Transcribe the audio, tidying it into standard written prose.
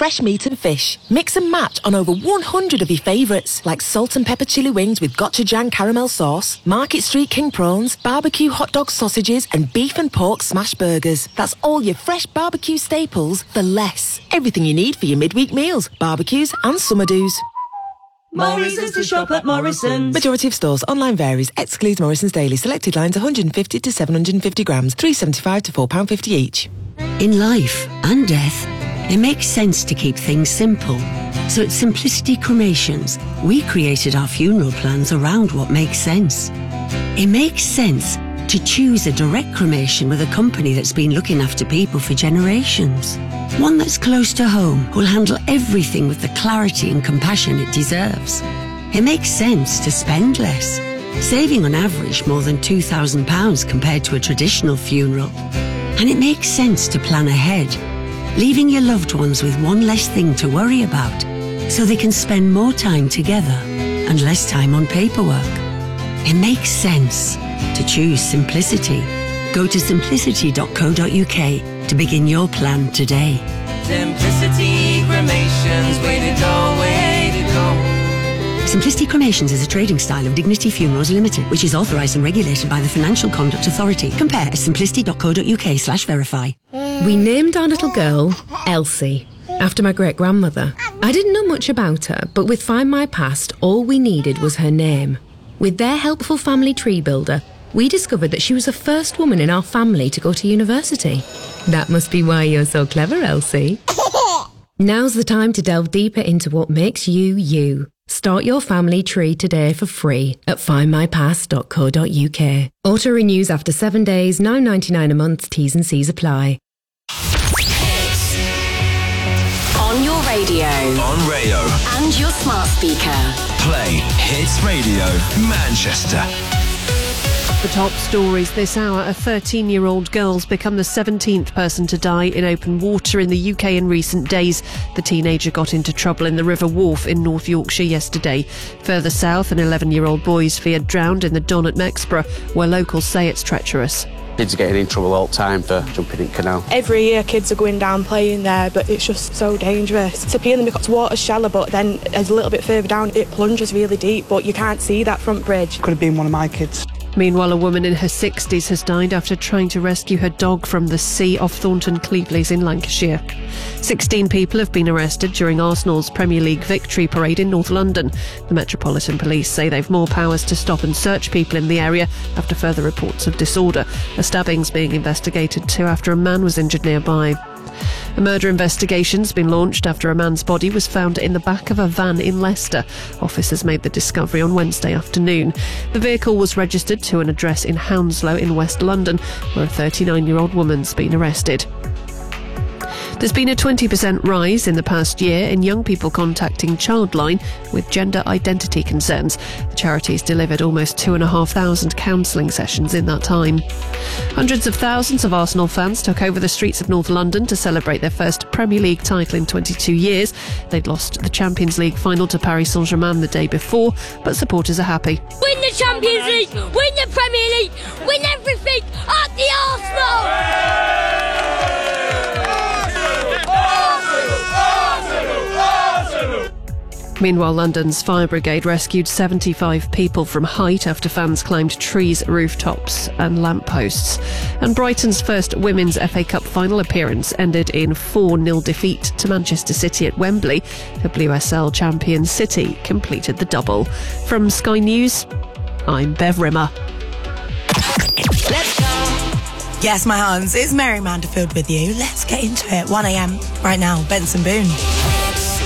fresh meat and fish. Mix and match on over 100 of your favourites, like salt and pepper chili wings with gochujang caramel sauce, Market Street king prawns, barbecue hot dog sausages, and beef and pork smash burgers. That's all your fresh barbecue staples for less. Everything you need for your midweek meals, barbecues and summer do's. More reasons to shop at Morrison's. Majority of stores. Online varies. Excludes Morrison's Daily. Selected lines 150 to 750 grams. £3.75 to £4.50 each. In life and death, it makes sense to keep things simple. So at Simplicity Cremations, we created our funeral plans around what makes sense. It makes sense to choose a direct cremation with a company that's been looking after people for generations. One that's close to home, who'll handle everything with the clarity and compassion it deserves. It makes sense to spend less, saving on average more than £2,000 compared to a traditional funeral. And it makes sense to plan ahead, leaving your loved ones with one less thing to worry about, so they can spend more time together and less time on paperwork. It makes sense to choose simplicity. Go to simplicity.co.uk to begin your plan today. Simplicity Cremations, way to go, way to go. Simplicity Cremations is a trading style of Dignity Funerals Limited, which is authorised and regulated by the Financial Conduct Authority. Compare at simplicity.co.uk/verify. We named our little girl Elsie, after my great-grandmother. I didn't know much about her, but with Find My Past, all we needed was her name. With their helpful family tree builder, we discovered that she was the first woman in our family to go to university. That must be why you're so clever, Elsie. Now's the time to delve deeper into what makes you, you. Start your family tree today for free at findmypast.co.uk. Auto renews after 7 days, £9.99 a month, T's and C's apply. On your radio. On Rayo. And your smart speaker. Play Hits Radio Manchester. The top stories this hour. A 13-year-old girl's become the 17th person to die in open water in the UK in recent days. The teenager got into trouble in the River Wharfe in North Yorkshire yesterday. Further south, an 11-year-old boy is feared drowned in the Don at Mexborough, where locals say it's treacherous. Kids are getting in trouble all the time for jumping in canal. Every year kids are going down playing there, but it's just so dangerous. To pee in them because the water's shallow, but then a little bit further down it plunges really deep, but you can't see that front bridge. Could have been one of my kids. Meanwhile, a woman in her 60s has died after trying to rescue her dog from the sea off Thornton Cleveleys in Lancashire. 16 people have been arrested during Arsenal's Premier League victory parade in North London. The Metropolitan Police say they've more powers to stop and search people in the area after further reports of disorder. A stabbing's being investigated too after a man was injured nearby. A murder investigation's been launched after a man's body was found in the back of a van in Leicester. Officers made the discovery on Wednesday afternoon. The vehicle was registered to an address in Hounslow in West London, where a 39-year-old woman's been arrested. There's been a 20% rise in the past year in young people contacting Childline with gender identity concerns. The charity's delivered almost 2,500 counselling sessions in that time. Hundreds of thousands of Arsenal fans took over the streets of North London to celebrate their first Premier League title in 22 years. They'd lost the Champions League final to Paris Saint-Germain the day before, but supporters are happy. Win the Champions League, win the Premier League, win everything at the Arsenal! Meanwhile, London's fire brigade rescued 75 people from height after fans climbed trees, rooftops and lampposts. And Brighton's first women's FA Cup final appearance ended in 4-0 defeat to Manchester City at Wembley. The WSL champion City completed the double. From Sky News, I'm Bev Rimmer. Let's go. Yes, my hands, it's Mary Manderfield with you. Let's get into it. 1am right now, Benson Boone.